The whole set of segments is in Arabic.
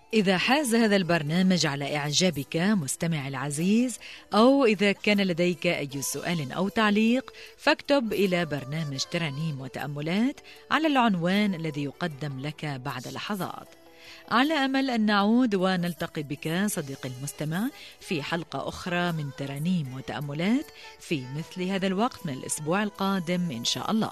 إذا حاز هذا البرنامج على إعجابك مستمع العزيز، أو إذا كان لديك أي سؤال أو تعليق، فاكتب إلى برنامج ترانيم وتأملات على العنوان الذي يقدم لك بعد لحظات. على أمل أن نعود ونلتقي بك صديقي المستمع في حلقة أخرى من ترانيم وتأملات في مثل هذا الوقت من الأسبوع القادم إن شاء الله.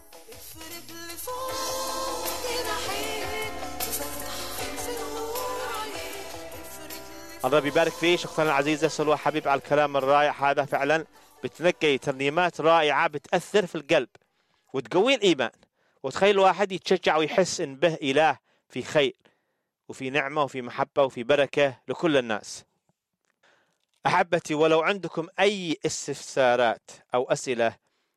الله يبارك فيك أختنا العزيزة سلوى حبيب على الكلام الرائع هذا. فعلا بتنقي ترنيمات رائعة بتأثر في القلب وتقوي الإيمان، وتخلي الواحد يتشجع ويحس إن به إله في خير وفي نعمة وفي محبة وفي بركة لكل الناس. أحبتي، ولو عندكم أي استفسارات أو أسئلة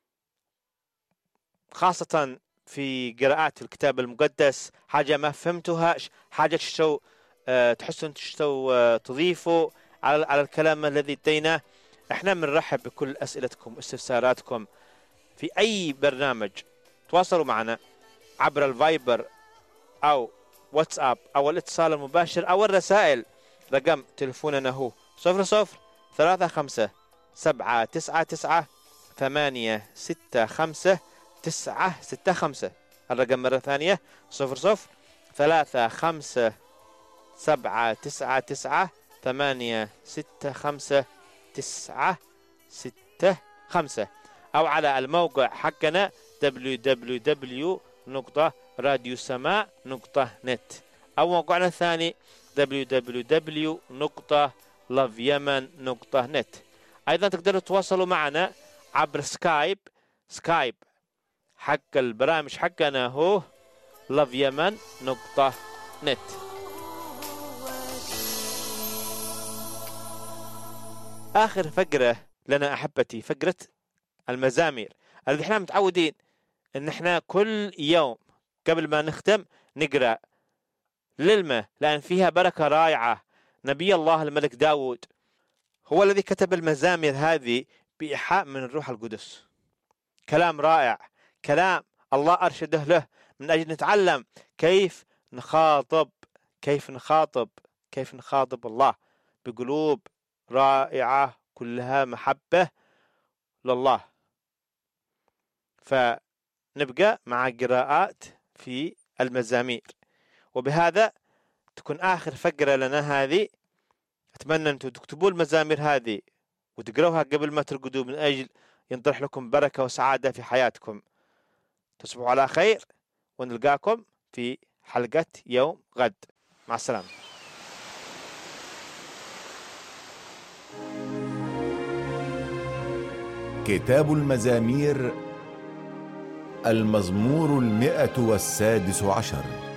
خاصة في قراءات الكتاب المقدس، حاجة ما فهمتوها، حاجة تحسون تضيفوا على الكلام الذي اديناه، احنا بنرحب بكل أسئلتكم واستفساراتكم في أي برنامج. تواصلوا معنا عبر الفايبر أو واتساب أو الاتصال المباشر أو الرسائل. رقم تلفوننا هو 0035 799 865 965. الرقم مرة ثانية 0035 799 865 965، أو على الموقع حقنا www.radiosama.net، أو موقعنا الثاني www.loveyemen.net. أيضا تقدروا تواصلوا معنا عبر سكايب حق البرامج حقنا هو loveyemen.net. آخر فقرة لنا أحبتي فقرة المزامير، الذي احنا متعودين ان احنا كل يوم قبل ما نختم نقرأ للمة، لأن فيها بركة رائعة. نبي الله الملك داود هو الذي كتب المزامير هذه بإيحاء من الروح القدس. كلام رائع، كلام الله أرشده له من أجل نتعلم كيف نخاطب الله بقلوب رائعة كلها محبة لله. فنبقى مع قراءات في المزامير، وبهذا تكون آخر فقرة لنا هذه. أتمنى أنتم تكتبوا المزامير هذه وتقرأوها قبل ما ترقدوا من أجل ينطرح لكم بركة وسعادة في حياتكم. تصبحوا على خير، ونلقاكم في حلقة يوم غد. مع السلامة. كتاب المزامير، المزمور 116.